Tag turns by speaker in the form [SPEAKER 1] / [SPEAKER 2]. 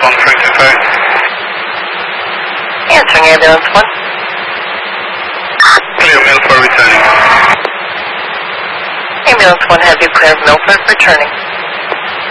[SPEAKER 1] monitoring to phone.
[SPEAKER 2] Answering ambulance 1.
[SPEAKER 1] Clear Milford returning.
[SPEAKER 2] Ambulance 1 have you cleared Milford returning.